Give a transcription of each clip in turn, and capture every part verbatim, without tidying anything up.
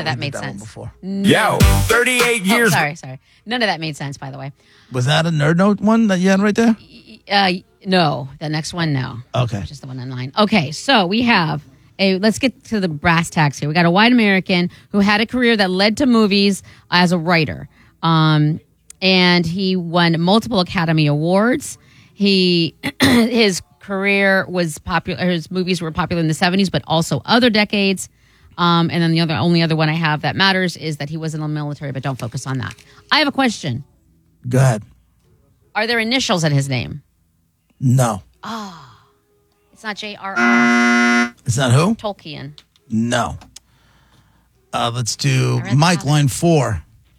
of that we made did that sense. one before. Yo, thirty-eight Oh, years. sorry, sorry. None of that made sense, by the way. Was that a Nerd Note one that you had right there? Uh, no, the next one, no. Okay. Just the one online. Okay, so we have a. Let's get to the brass tacks here. We got a white American who had a career that led to movies as a writer, um, and he won multiple Academy Awards. He his career was popular. His movies were popular in the seventies, but also other decades. Um, and then the other only other one I have that matters is that he was in the military, but don't focus on that. I have a question. Go ahead. Are there initials in his name? No. It's not J R R. It's not who? Tolkien. No. Uh, let's do I read Mike, that. line four.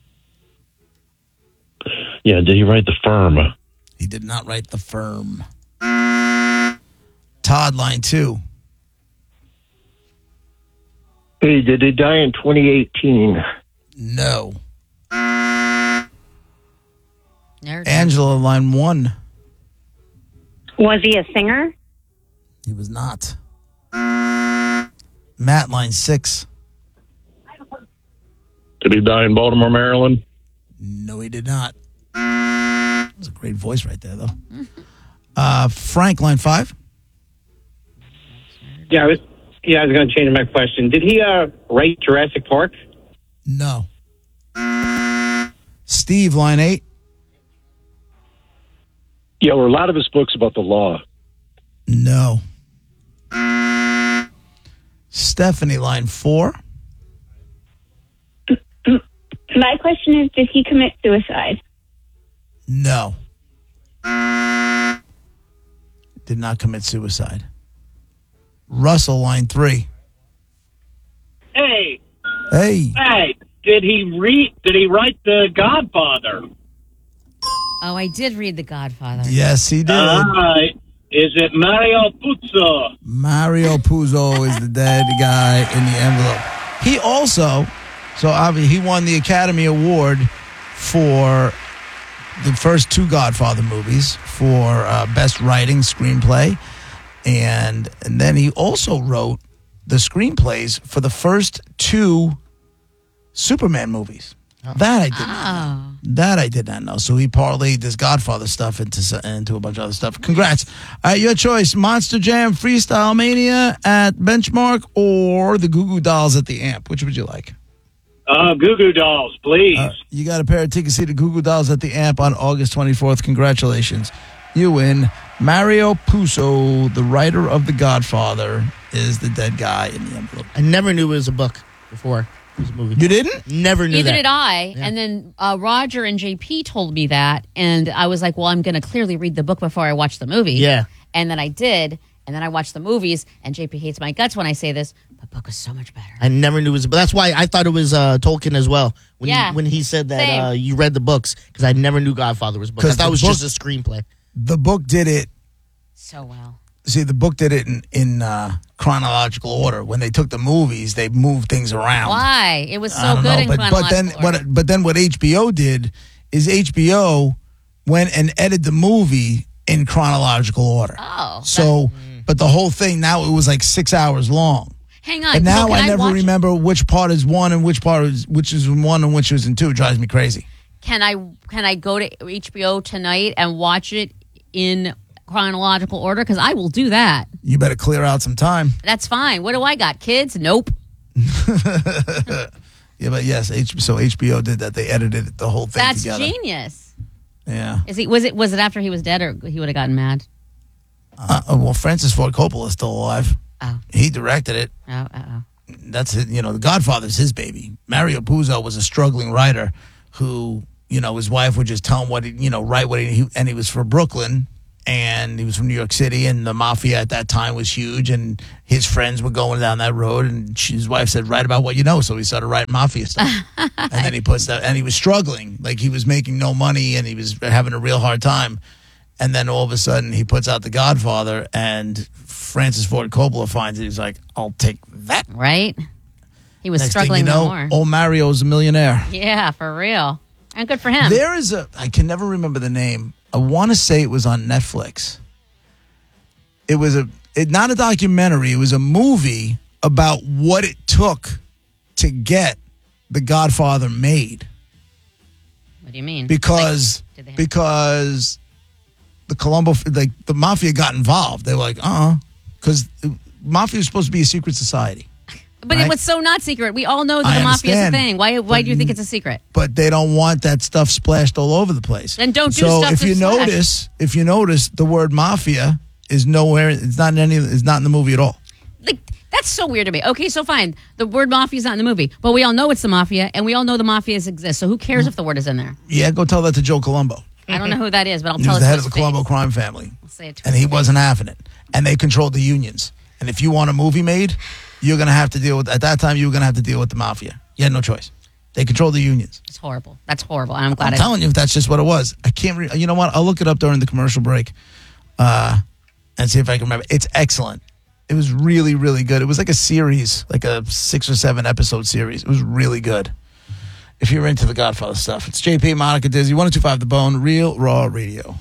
Yeah, did he write The Firm? He did not write The Firm. Todd, line two. Hey, did he die in twenty eighteen? No. Nerd. Angela, line one. Was he a singer? He was not. Matt, line six. Did he die in Baltimore, Maryland? No, he did not. That was a great voice right there, though. Uh, Frank, line five. Yeah, I was. Yeah, I was going to change my question. Did he uh, write Jurassic Park? No. Steve, line eight. Yeah, were a lot of his books about the law? No. Stephanie, line four. My question is, did he commit suicide? No. Did not commit suicide. Russell, line three. Hey, Hey. hey, did he read? Did he write The Godfather? Oh, I did read The Godfather. Yes, he did. All right. Is it Mario Puzo? Mario Puzo is the dead guy in the envelope. He also, so obviously he won the Academy Award for the first two Godfather movies for uh, best writing screenplay, and and then he also wrote the screenplays for the first two Superman movies. That I did not know. That I did not know. So he parlayed this Godfather stuff into s- into a bunch of other stuff. Congrats. All right, your choice. Monster Jam Freestyle Mania at Benchmark or the Goo Goo Dolls at the Amp. Which would you like? Uh, Goo Goo Dolls, please. Uh, you got a pair of tickets to see the Goo Goo Dolls at the Amp on August twenty-fourth. Congratulations. You win. Mario Puzo, the writer of The Godfather, is the dead guy in the envelope. I never knew it was a book before it was a movie. You didn't? Never knew Neither that. did I. Yeah. And then uh, Roger and J P told me that, and I was like, well, I'm going to clearly read the book before I watch the movie. Yeah. And then I did, and then I watched the movies, and J P hates my guts when I say this, the book was so much better. I never knew it was. But that's why I thought it was uh, Tolkien as well. When Yeah. he, when he said that Same. uh, you read the books, because I never knew Godfather was a book. I 'Cause thought the it was book- just a screenplay. The book did it. So well. See, the book did it in, in uh, chronological order. When they took the movies, they moved things around. Why? It was I so don't good know, in but, but chronological then order. what? But then what H B O did is H B O went and edited the movie in chronological order. Oh. So, but the whole thing now it was like six hours long. Hang on. And now so can I never watch- remember which part is one and which part is which is in one and which is in two. It drives me crazy. Can I can I go to H B O tonight and watch it in chronological order? Because I will do that. You better clear out some time. That's fine. What do I got? Kids? Nope. Yeah, but yes, H- so H B O did that. They edited the whole thing That's together. genius. Yeah. Is he? Was it? Was it after he was dead, or he would have gotten mad? Uh, well, Francis Ford Coppola is still alive. Oh. He directed it. Oh. Uh oh. That's it. You know, The Godfather's his baby. Mario Puzo was a struggling writer who, you know, his wife would just tell him what he, you know, write what he, he and he was from Brooklyn and he was from New York City and the mafia at that time was huge and his friends were going down that road and she, his wife said, write about what you know. So he started writing mafia stuff. And then he puts that, and he was struggling. Like he was making no money and he was having a real hard time. And then all of a sudden he puts out The Godfather and Francis Ford Coppola finds it. He's like, I'll take that. Right. He was Next struggling thing you know, no more. old Mario's a millionaire. Yeah, for real. And good for him. There is a, I can never remember the name. I want to say it was on Netflix. It was a, it, not a documentary. It was a movie about what it took to get The Godfather made. What do you mean? Because Like, did they have- because the Colombo, like the mafia got involved. They were like, uh-uh. Because mafia is supposed to be a secret society. But right? it was so not secret. We all know that I the mafia is a understand, thing. Why Why but- do you think it's a secret? But they don't want that stuff splashed all over the place. Then don't do so stuff if to you splash. notice, if you notice, the word mafia is nowhere. It's not in any. It's not in the movie at all. Like, that's so weird to me. Okay, so fine. The word mafia is not in the movie, but we all know it's the mafia, and we all know the mafias exist. So who cares if the word is in there? Yeah, go tell that to Joe Colombo. I don't know who that is, but I'll He tell was it the to head his of the Colombo face. crime family, I'll say it to and his he face. wasn't having it. And they controlled the unions. And if you want a movie made, you're gonna have to deal with. At that time, you were gonna have to deal with the mafia. You had no choice. They controlled the unions. It's horrible. That's horrible, and I'm glad I'm I telling you, that's just what it was. I can't. Re- you know what? I'll look it up during the commercial break, uh, and see if I can remember. It's excellent. It was really, really good. It was like a series, like a six or seven episode series. It was really good. If you're into the Godfather stuff, it's J P, Monica, Dizzy, one oh two point five The Bone, Real Raw Radio.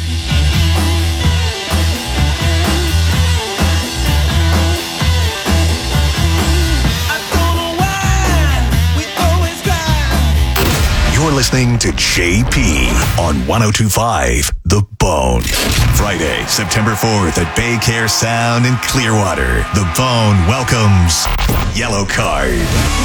You're listening to J P on one oh two point five The Bone. Friday, September fourth at Bay Care Sound in Clearwater. The Bone welcomes Yellow Card.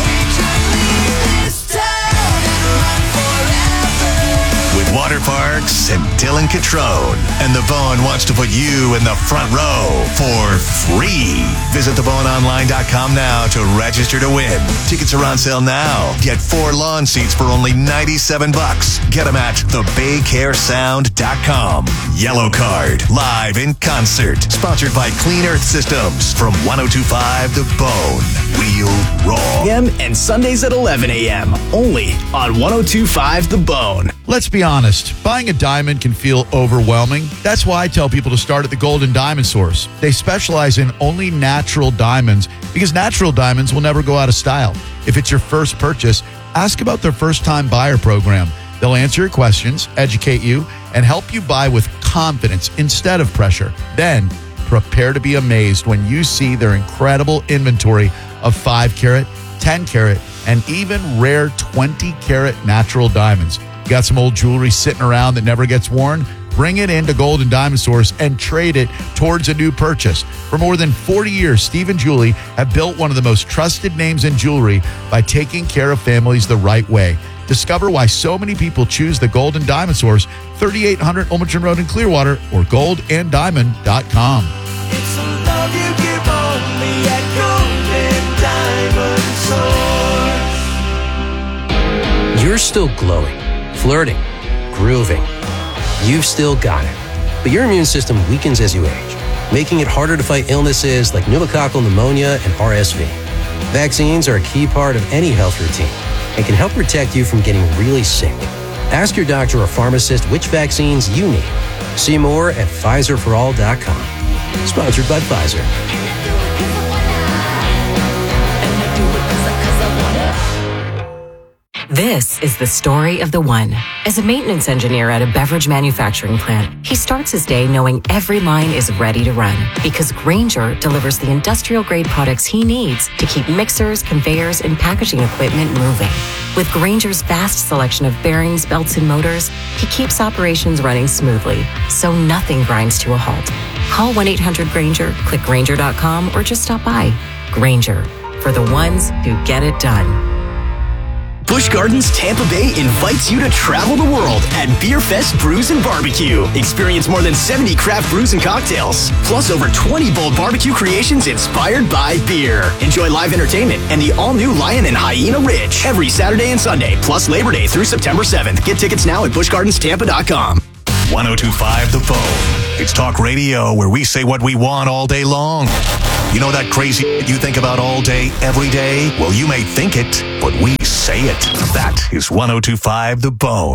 With Water Parks and Dylan Catrone. And The Bone wants to put you in the front row for free. Visit the bone online dot com now to register to win. Tickets are on sale now. Get four lawn seats for only ninety-seven bucks. Get them at the bay care sound dot com. Yellow Card, live in concert. Sponsored by Clean Earth Systems from one oh two point five The Bone. Real Raw. A M and Sundays at eleven a.m. Only on one oh two point five The Bone. Let's be honest, buying a diamond can feel overwhelming. That's why I tell people to start at the Golden Diamond Source. They specialize in only natural diamonds because natural diamonds will never go out of style. If it's your first purchase, ask about their first-time buyer program. They'll answer your questions, educate you, and help you buy with confidence instead of pressure. Then, prepare to be amazed when you see their incredible inventory of five carat, ten carat, and even rare twenty carat natural diamonds. You got some old jewelry sitting around that never gets worn? Bring it into Golden Diamond Source and trade it towards a new purchase. For more than forty years, Steve and Julie have built one of the most trusted names in jewelry by taking care of families the right way. Discover why so many people choose the Golden Diamond Source, thirty-eight hundred Olmerton Road in Clearwater, or gold and diamond dot com. It's a love you give only at Golden Diamond Source. You're still glowing, flirting, grooving. You've still got it. But your immune system weakens as you age, making it harder to fight illnesses like pneumococcal pneumonia and R S V. Vaccines are a key part of any health routine and can help protect you from getting really sick. Ask your doctor or pharmacist which vaccines you need. See more at Pfizer for all dot com. Sponsored by Pfizer. This is the story of the one. As a maintenance engineer at a beverage manufacturing plant, he starts his day knowing every line is ready to run because Grainger delivers the industrial-grade products he needs to keep mixers, conveyors, and packaging equipment moving. With Grainger's vast selection of bearings, belts, and motors, he keeps operations running smoothly, so nothing grinds to a halt. Call one eight hundred Grainger, click Grainger dot com, or just stop by. Grainger, for the ones who get it done. Busch Gardens Tampa Bay invites you to travel the world at Beer Fest Brews and Barbecue. Experience more than seventy craft brews and cocktails, plus over twenty bold barbecue creations inspired by beer. Enjoy live entertainment and the all-new Lion and Hyena Ridge every Saturday and Sunday, plus Labor Day through September seventh. Get tickets now at busch gardens tampa dot com. one oh two point five The Bone. It's talk radio where we say what we want all day long. You know that crazy you think about all day, every day? Well, you may think it, but we say it. That is one oh two point five The Bone.